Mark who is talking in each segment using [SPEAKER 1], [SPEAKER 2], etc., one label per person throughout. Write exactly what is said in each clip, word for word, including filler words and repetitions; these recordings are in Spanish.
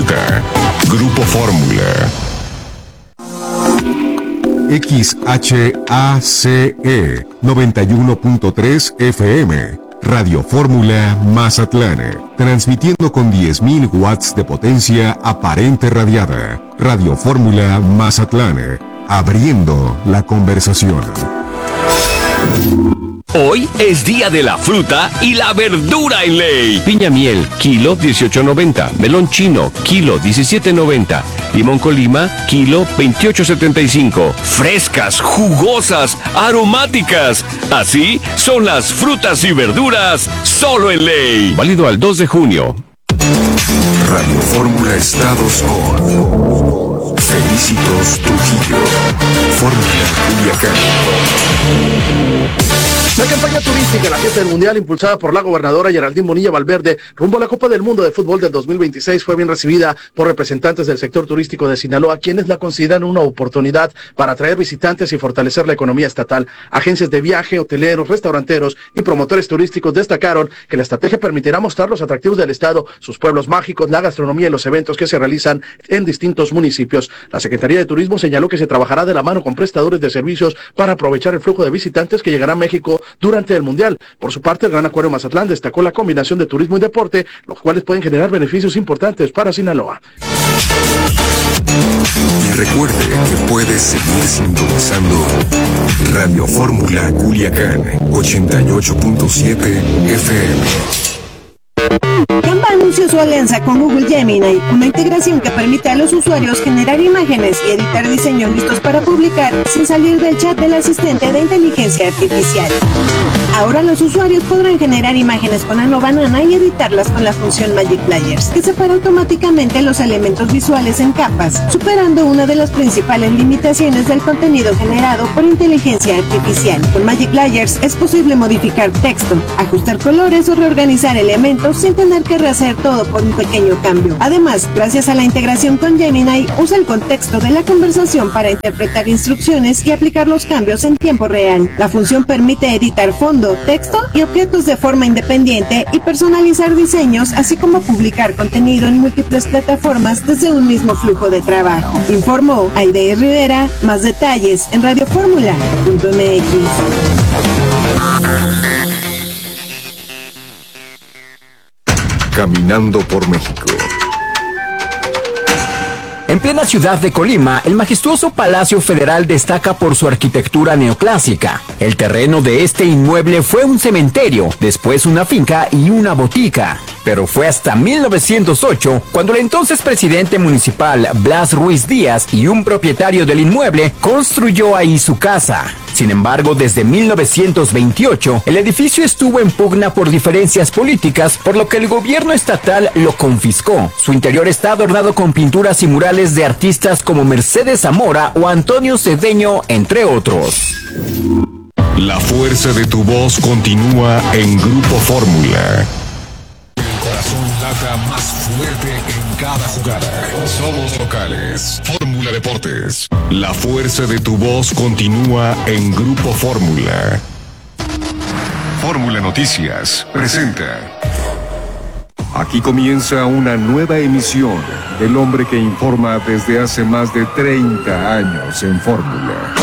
[SPEAKER 1] fruta. Grupo Fórmula.
[SPEAKER 2] X H A C E noventa y uno punto tres F M, Radio Fórmula Mazatlán, transmitiendo con diez mil watts de potencia aparente radiada. Radio Fórmula Mazatlán, abriendo la conversación.
[SPEAKER 3] Hoy es día de la fruta y la verdura en ley. Piña miel, kilo dieciocho noventa. Melón chino, kilo diecisiete noventa. Limón Colima, kilo veintiocho setenta y cinco. Frescas, jugosas, aromáticas. Así son las frutas y verduras solo en ley. Válido al dos de junio.
[SPEAKER 1] Radio Fórmula Estados con Felicitos Trujillo. Fórmula Culiacán.
[SPEAKER 4] La campaña turística, la fiesta del Mundial, impulsada por la gobernadora Geraldine Bonilla Valverde, rumbo a la Copa del Mundo de Fútbol del dos mil veintiséis, fue bien recibida por representantes del sector turístico de Sinaloa, quienes la consideran una oportunidad para atraer visitantes y fortalecer la economía estatal. Agencias de viaje, hoteleros, restauranteros y promotores turísticos destacaron que la estrategia permitirá mostrar los atractivos del estado, sus pueblos mágicos, la gastronomía y los eventos que se realizan en distintos municipios. La Secretaría de Turismo señaló que se trabajará de la mano con prestadores de servicios para aprovechar el flujo de visitantes que llegará a México durante el Mundial. Por su parte, el Gran Acuario Mazatlán destacó la combinación de turismo y deporte, los cuales pueden generar beneficios importantes para Sinaloa.
[SPEAKER 1] Y recuerde que puedes seguir sintonizando Radio Fórmula Culiacán ochenta y ocho punto siete F M.
[SPEAKER 5] Canva anunció su alianza con Google Gemini, una integración que permite a los usuarios generar imágenes y editar diseños listos para publicar sin salir del chat del asistente de inteligencia artificial. Ahora los usuarios podrán generar imágenes con Ano Banana y editarlas con la función Magic Layers, que separa automáticamente los elementos visuales en capas, superando una de las principales limitaciones del contenido generado por inteligencia artificial. Con Magic Layers es posible modificar texto, ajustar colores o reorganizar elementos sin tener que rehacer todo por un pequeño cambio. Además, gracias a la integración con Gemini, usa el contexto de la conversación para interpretar instrucciones y aplicar los cambios en tiempo real. La función permite editar fondo, texto y objetos de forma independiente y personalizar diseños, así como publicar contenido en múltiples plataformas desde un mismo flujo de trabajo. Informó Aide Rivera. Más detalles en radio fórmula punto m x.
[SPEAKER 1] Caminando por México.
[SPEAKER 6] En plena ciudad de Colima, el majestuoso Palacio Federal destaca por su arquitectura neoclásica. El terreno de este inmueble fue un cementerio, después una finca y una botica. Pero fue hasta mil novecientos ocho cuando el entonces presidente municipal Blas Ruiz Díaz y un propietario del inmueble construyó ahí su casa. Sin embargo, desde mil novecientos veintiocho, el edificio estuvo en pugna por diferencias políticas, por lo que el gobierno estatal lo confiscó. Su interior está adornado con pinturas y murales de artistas como Mercedes Zamora o Antonio Cedeño, entre otros.
[SPEAKER 1] La fuerza de tu voz continúa en Grupo Fórmula. El corazón lata más fuerte en cada jugada. Somos locales. Fórmula Deportes. La fuerza de tu voz continúa en Grupo Fórmula. Fórmula Noticias presenta. Aquí comienza una nueva emisión del hombre que informa desde hace más de treinta años en Fórmula.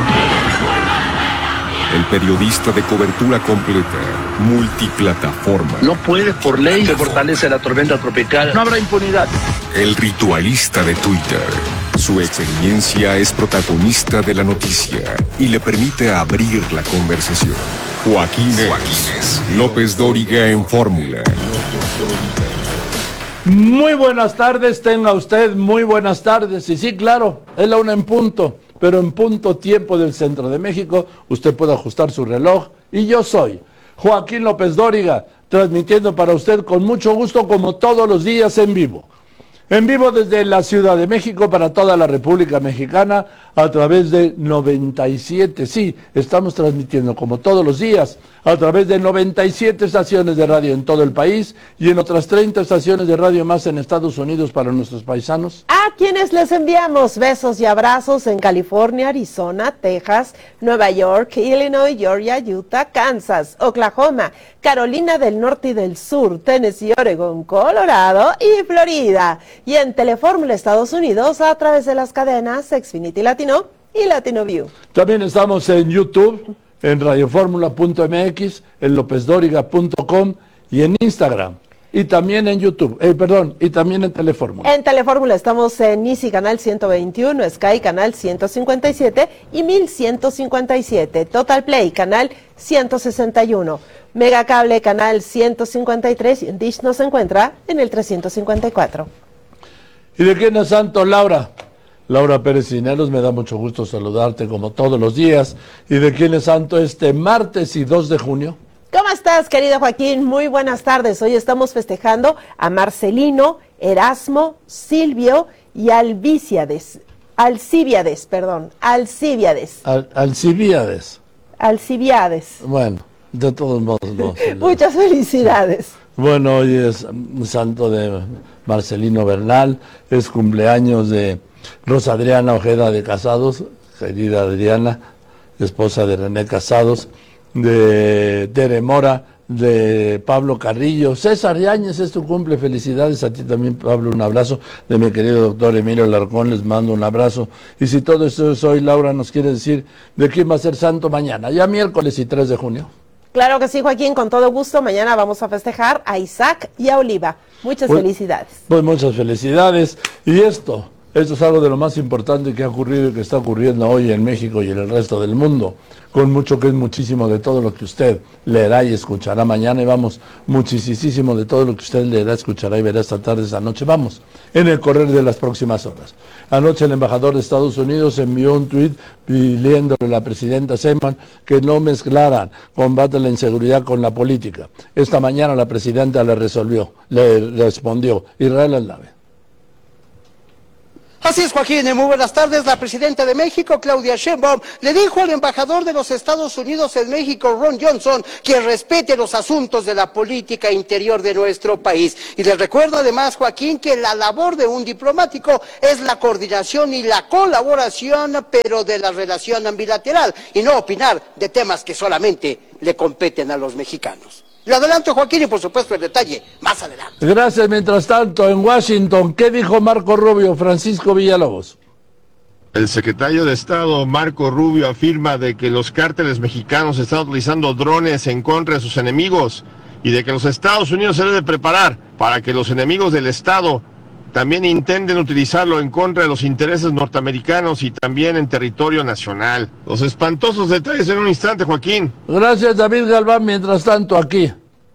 [SPEAKER 1] El periodista de cobertura completa, multiplataforma.
[SPEAKER 7] No puede por ley, se fortalece la tormenta tropical. No habrá impunidad.
[SPEAKER 1] El ritualista de Twitter. Su experiencia es protagonista de la noticia y le permite abrir la conversación. Joaquín Joaquínez López Dóriga en Fórmula.
[SPEAKER 8] Muy buenas tardes, tenga usted muy buenas tardes. Y sí, claro, es la una en punto, pero en punto tiempo del centro de México. Usted puede ajustar su reloj y yo soy Joaquín López Dóriga, transmitiendo para usted con mucho gusto como todos los días en vivo. En vivo desde la Ciudad de México para toda la República Mexicana a través de noventa y siete, sí, estamos transmitiendo como todos los días a través de noventa y siete estaciones de radio en todo el país y en otras treinta estaciones de radio más en Estados Unidos para nuestros paisanos.
[SPEAKER 9] A quienes les enviamos besos y abrazos en California, Arizona, Texas, Nueva York, Illinois, Georgia, Utah, Kansas, Oklahoma, Carolina del Norte y del Sur, Tennessee, Oregón, Colorado y Florida. Y en Telefórmula Estados Unidos a través de las cadenas Xfinity Latino y Latino View.
[SPEAKER 8] También estamos en YouTube, en radioformula punto m x, en lopez dóriga punto com y en Instagram. Y también en YouTube, eh, perdón, y también en Telefórmula.
[SPEAKER 9] En Telefórmula estamos en Easy Canal ciento veintiuno, Sky Canal ciento cincuenta y siete y mil ciento cincuenta y siete, Total Play Canal ciento sesenta y uno, Megacable Canal ciento cincuenta y tres y en Dish nos encuentra en el trescientos cincuenta y cuatro.
[SPEAKER 8] ¿Y de quién es santo, Laura? Laura Pérez Cineros, me da mucho gusto saludarte como todos los días. ¿Y de quién es santo este martes y dos de junio?
[SPEAKER 9] ¿Cómo estás, querido Joaquín? Muy buenas tardes. Hoy estamos festejando a Marcelino, Erasmo, Silvio y Albíciades. Alcíbiades, perdón. Alcíbiades.
[SPEAKER 8] Al, Alcibíades.
[SPEAKER 9] Alcibiades.
[SPEAKER 8] Bueno, de todos modos. No,
[SPEAKER 9] Muchas felicidades.
[SPEAKER 8] Bueno, hoy es santo de Marcelino Bernal, es cumpleaños de Rosa Adriana Ojeda de Casados, querida Adriana, esposa de René Casados, de Tere Mora, de Pablo Carrillo, César Yáñez, es tu cumple, felicidades a ti también, Pablo, un abrazo, de mi querido doctor Emilio Larcón, les mando un abrazo, y si todo esto es hoy, Laura nos quiere decir de quién va a ser santo mañana, ya miércoles y tres de junio.
[SPEAKER 9] Claro que sí, Joaquín, con todo gusto, mañana vamos a festejar a Isaac y a Oliva, muchas
[SPEAKER 8] pues,
[SPEAKER 9] felicidades.
[SPEAKER 8] Pues muchas felicidades, y esto, esto es algo de lo más importante que ha ocurrido y que está ocurriendo hoy en México y en el resto del mundo, con mucho que es muchísimo de todo lo que usted leerá y escuchará mañana, y vamos, muchísimo de todo lo que usted leerá, escuchará y verá esta tarde, esta noche, vamos, en el correr de las próximas horas. Anoche el embajador de Estados Unidos envió un tuit pidiéndole a la presidenta Sheinbaum que no mezclaran combate a la inseguridad con la política. Esta mañana la presidenta le resolvió, le respondió, Israel Aldave.
[SPEAKER 10] Así es, Joaquín, muy buenas tardes. La presidenta de México, Claudia Sheinbaum, le dijo al embajador de los Estados Unidos en México, Ron Johnson, que respete los asuntos de la política interior de nuestro país. Y le recuerdo además, Joaquín, que la labor de un diplomático es la coordinación y la colaboración, pero de la relación bilateral, y no opinar de temas que solamente le competen a los mexicanos. Le adelanto, Joaquín, y por supuesto el detalle más adelante.
[SPEAKER 8] Gracias. Mientras tanto, en Washington, ¿qué dijo Marco Rubio, Francisco Villalobos?
[SPEAKER 11] El secretario de Estado, Marco Rubio, afirma de que los cárteles mexicanos están utilizando drones en contra de sus enemigos y de que los Estados Unidos se deben preparar para que los enemigos del Estado también intenten utilizarlo en contra de los intereses norteamericanos y también en territorio nacional. Los espantosos detalles en un instante, Joaquín.
[SPEAKER 8] Gracias, David Galván. Mientras tanto, aquí.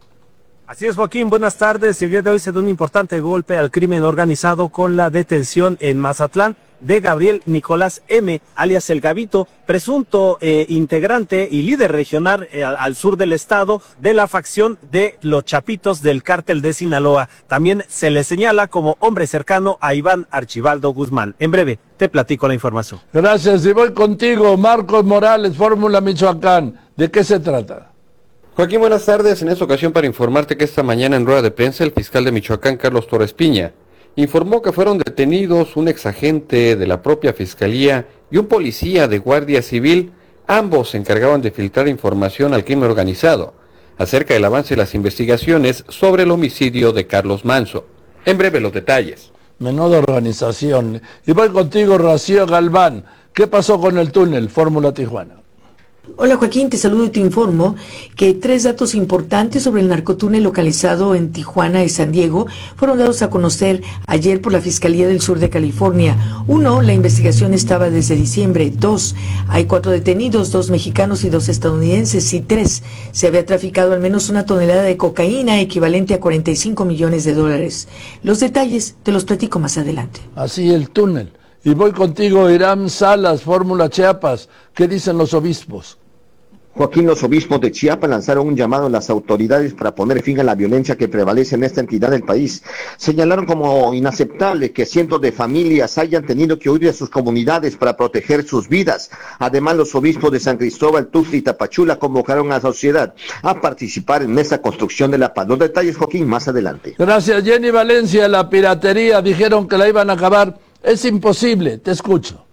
[SPEAKER 12] Así es, Joaquín, buenas tardes. El día de hoy se da un importante golpe al crimen organizado con la detención en Mazatlán de Gabriel Nicolás M., alias El Gabito, presunto eh, integrante y líder regional eh, al sur del estado de la facción de los Chapitos del Cártel de Sinaloa. También se le señala como hombre cercano a Iván Archibaldo Guzmán. En breve, te platico la información.
[SPEAKER 8] Gracias, y voy contigo, Marcos Morales, Fórmula Michoacán. ¿De qué se trata?
[SPEAKER 13] Joaquín, buenas tardes. En esta ocasión para informarte que esta mañana en rueda de prensa el fiscal de Michoacán, Carlos Torres Piña, informó que fueron detenidos un exagente de la propia Fiscalía y un policía de Guardia Civil. Ambos se encargaban de filtrar información al crimen organizado acerca del avance de las investigaciones sobre el homicidio de Carlos Manso. En breve los detalles.
[SPEAKER 8] Menuda organización. Y voy contigo, Rocío Galván. ¿Qué pasó con el túnel Fórmula Tijuana?
[SPEAKER 14] Hola Joaquín, te saludo y te informo que tres datos importantes sobre el narcotúnel localizado en Tijuana y San Diego fueron dados a conocer ayer por la Fiscalía del Sur de California. Uno, la investigación estaba desde diciembre. Dos, hay cuatro detenidos, dos mexicanos y dos estadounidenses. Y tres, se había traficado al menos una tonelada de cocaína equivalente a cuarenta y cinco millones de dólares. Los detalles te los platico más adelante.
[SPEAKER 8] Así el túnel. Y voy contigo, Irán Salas, Fórmula Chiapas. ¿Qué dicen los obispos?
[SPEAKER 15] Joaquín, los obispos de Chiapas lanzaron un llamado a las autoridades para poner fin a la violencia que prevalece en esta entidad del país. Señalaron como inaceptable que cientos de familias hayan tenido que huir de sus comunidades para proteger sus vidas. Además, los obispos de San Cristóbal, Tuxtla y Tapachula convocaron a la sociedad a participar en esta construcción de la paz. Los detalles, Joaquín, más adelante.
[SPEAKER 8] Gracias, Jenny Valencia. La piratería, dijeron que la iban a acabar. Es imposible, te escucho.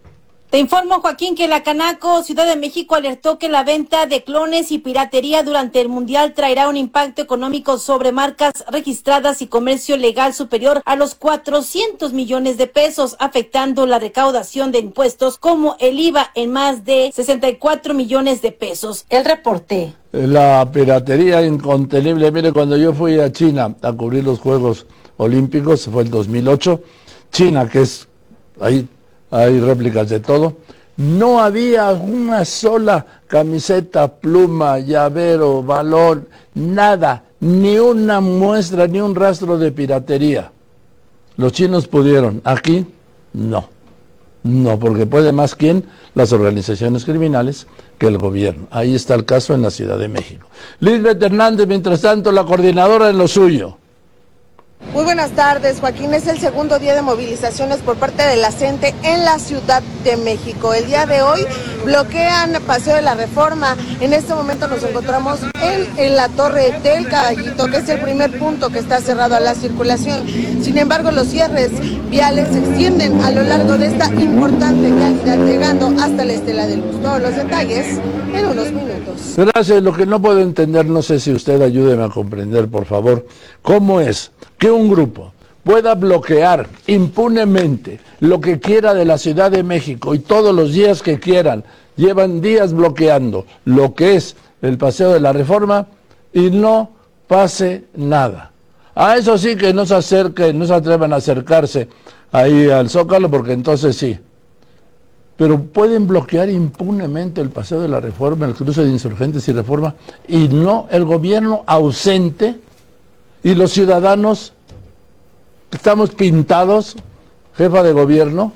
[SPEAKER 16] Te informo, Joaquín, que la Canaco Ciudad de México alertó que la venta de clones y piratería durante el Mundial traerá un impacto económico sobre marcas registradas y comercio legal superior a los cuatrocientos millones de pesos, afectando la recaudación de impuestos como el I V A en más de sesenta y cuatro millones de pesos. El reporte.
[SPEAKER 8] La piratería incontenible. Mire, cuando yo fui a China a cubrir los Juegos Olímpicos, fue el dos mil ocho, China, que es ahí... hay réplicas de todo, no había una sola camiseta, pluma, llavero, balón, nada, ni una muestra, ni un rastro de piratería. Los chinos pudieron, aquí no, no, porque puede más quién, las organizaciones criminales, que el gobierno. Ahí está el caso en la Ciudad de México. Lisbeth Hernández, mientras tanto, la coordinadora en lo suyo.
[SPEAKER 17] Muy buenas tardes, Joaquín. Es el segundo día de movilizaciones por parte de la CENTE en la Ciudad de México. El día de hoy bloquean Paseo de la Reforma. En este momento nos encontramos en, en la Torre del Caballito, que es el primer punto que está cerrado a la circulación. Sin embargo, los cierres viales se extienden a lo largo de esta importante vialidad, llegando hasta la Estela de Luz. Todos los detalles en unos minutos.
[SPEAKER 8] Gracias. Lo que no puedo entender, no sé si usted ayúdeme a comprender, por favor, cómo es que un grupo pueda bloquear impunemente lo que quiera de la Ciudad de México y todos los días que quieran, llevan días bloqueando lo que es el Paseo de la Reforma y no pase nada. A eso sí que no se acerquen, no se atrevan a acercarse ahí al Zócalo, porque entonces sí. Pero pueden bloquear impunemente el Paseo de la Reforma, el cruce de Insurgentes y Reforma, y no el gobierno ausente. Y los ciudadanos estamos pintados, jefa de gobierno,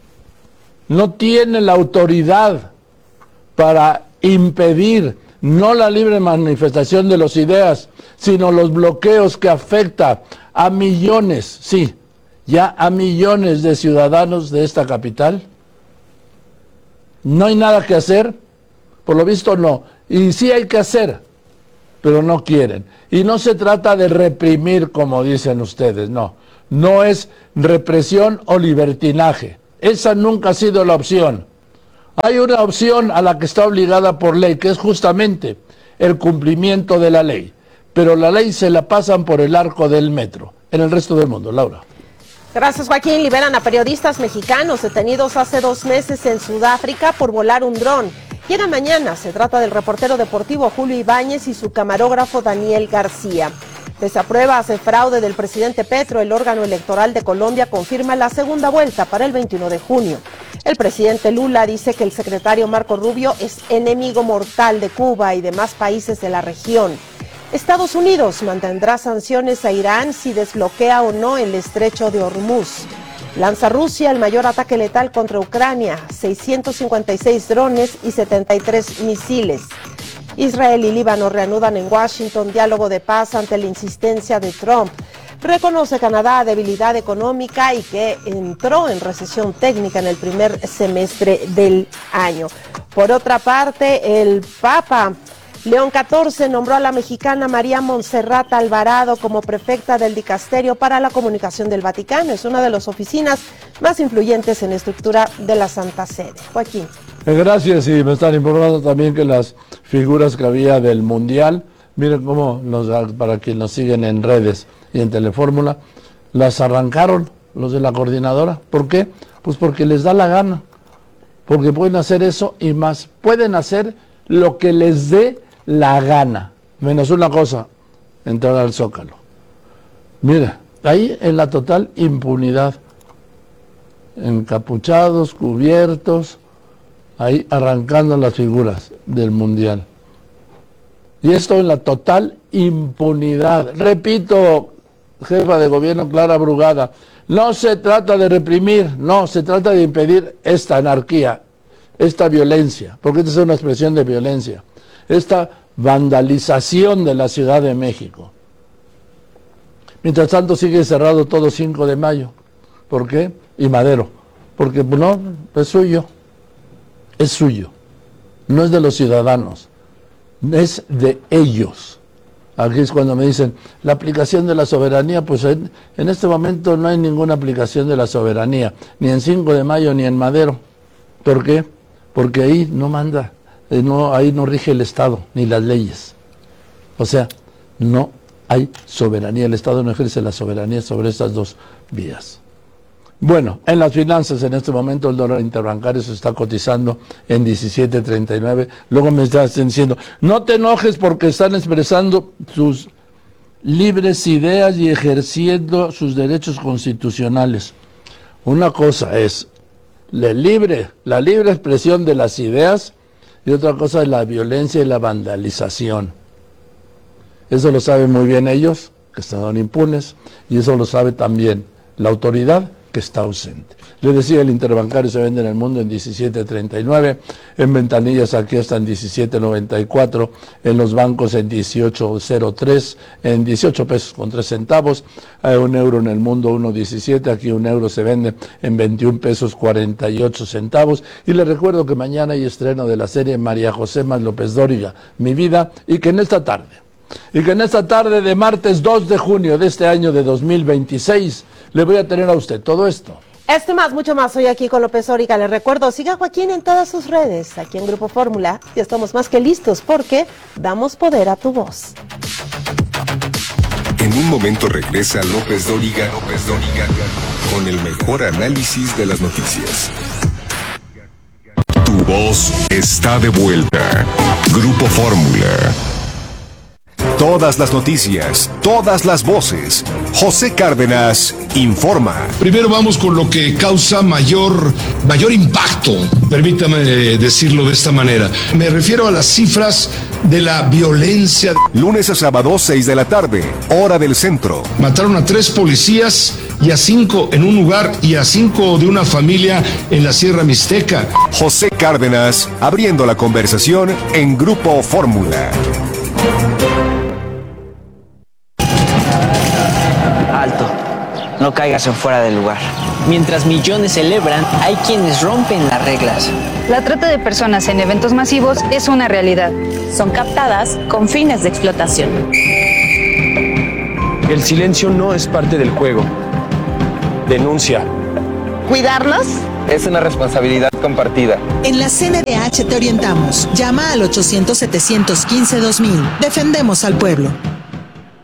[SPEAKER 8] no tiene la autoridad para impedir no la libre manifestación de las ideas, sino los bloqueos que afectan a millones, sí, ya a millones de ciudadanos de esta capital. No hay nada que hacer, por lo visto no, y sí hay que hacer, pero no quieren. Y no se trata de reprimir, como dicen ustedes, no. No es represión o libertinaje. Esa nunca ha sido la opción. Hay una opción a la que está obligada por ley, que es justamente el cumplimiento de la ley. Pero la ley se la pasan por el arco del metro. En el resto del mundo, Laura.
[SPEAKER 9] Gracias, Joaquín. Liberan a periodistas mexicanos detenidos hace dos meses en Sudáfrica por volar un dron. Y en la mañana se trata del reportero deportivo Julio Ibáñez y su camarógrafo Daniel García. Desaprueba hace fraude del presidente Petro. El órgano electoral de Colombia confirma la segunda vuelta para el veintiuno de junio. El presidente Lula dice que el secretario Marco Rubio es enemigo mortal de Cuba y demás países de la región. Estados Unidos mantendrá sanciones a Irán si desbloquea o no el estrecho de Hormuz. Lanza Rusia el mayor ataque letal contra Ucrania, seiscientos cincuenta y seis drones y setenta y tres misiles. Israel y Líbano reanudan en Washington diálogo de paz ante la insistencia de Trump. Reconoce Canadá debilidad económica y que entró en recesión técnica en el primer semestre del año. Por otra parte, el Papa León catorce nombró a la mexicana María Montserrat Alvarado como prefecta del Dicasterio para la Comunicación del Vaticano. Es una de las oficinas más influyentes en la estructura de la Santa Sede. Joaquín.
[SPEAKER 8] Gracias, y me están informando también que las figuras que había del Mundial, miren cómo, los, para quienes nos siguen en redes y en Telefórmula, las arrancaron los de la coordinadora. ¿Por qué? Pues porque les da la gana, porque pueden hacer eso y más. Pueden hacer lo que les dé la gana, menos una cosa, entrar al Zócalo. Mira, ahí en la total impunidad, encapuchados, cubiertos, ahí arrancando las figuras del Mundial. Y esto en la total impunidad. Repito, jefa de gobierno Clara Brugada, no se trata de reprimir, no, se trata de impedir esta anarquía, esta violencia, porque esta es una expresión de violencia, esta vandalización de la Ciudad de México. Mientras tanto sigue cerrado todo cinco de mayo. ¿Por qué? Y Madero. Porque no, es suyo. Es suyo. No es de los ciudadanos. Es de ellos. Aquí es cuando me dicen, la aplicación de la soberanía, pues en, en este momento no hay ninguna aplicación de la soberanía, ni en cinco de mayo ni en Madero. ¿Por qué? Porque ahí no manda, eh, no, ahí no rige el Estado, ni las leyes. O sea, no hay soberanía, el Estado no ejerce la soberanía sobre estas dos vías. Bueno, en las finanzas en este momento el dólar interbancario se está cotizando en diecisiete treinta y nueve. Luego me están diciendo, no te enojes porque están expresando sus libres ideas y ejerciendo sus derechos constitucionales. Una cosa es la libre, la libre expresión de las ideas y otra cosa es la violencia y la vandalización. Eso lo saben muy bien ellos, que están impunes, y eso lo sabe también la autoridad, que está ausente. Les decía, el interbancario se vende en el mundo en diecisiete treinta y nueve, en ventanillas aquí está en diecisiete noventa y cuatro, en los bancos en dieciocho cero tres, en dieciocho pesos con tres centavos, hay un euro en el mundo uno diecisiete, aquí un euro se vende en veintiún pesos cuarenta y ocho centavos, y les recuerdo que mañana hay estreno de la serie María José más López Dóriga, Mi Vida, y que en esta tarde, y que en esta tarde de martes dos de junio de este año de dos mil veintiséis, le voy a tener a usted todo esto.
[SPEAKER 9] Este más, mucho más, hoy aquí con López Dóriga. Les recuerdo, siga a Joaquín en todas sus redes, aquí en Grupo Fórmula. Ya estamos más que listos porque damos poder a tu voz.
[SPEAKER 2] En un momento regresa López Dóriga, López Dóriga, con el mejor análisis de las noticias.
[SPEAKER 1] Tu voz está de vuelta. Grupo Fórmula.
[SPEAKER 2] Todas las noticias, todas las voces. José Cárdenas informa.
[SPEAKER 18] Primero vamos con lo que causa mayor, mayor impacto, permítame decirlo de esta manera. Me refiero a las cifras de la violencia.
[SPEAKER 2] Lunes a sábado, seis de la tarde, hora del centro.
[SPEAKER 18] Mataron a tres policías y a cinco en un lugar y a cinco de una familia en la Sierra Mixteca.
[SPEAKER 2] José Cárdenas abriendo la conversación en Grupo Fórmula.
[SPEAKER 19] Alto, no caigas en fuera del lugar. Mientras millones celebran, hay quienes rompen las reglas.
[SPEAKER 20] La trata de personas en eventos masivos es una realidad. Son captadas con fines de explotación.
[SPEAKER 3] El silencio no es parte del juego. Denuncia.
[SPEAKER 21] ¿Cuidarlos?
[SPEAKER 3] Es una responsabilidad compartida.
[SPEAKER 21] En la C N D H te orientamos. Llama al ochocientos setecientos quince dos mil. Defendemos al pueblo.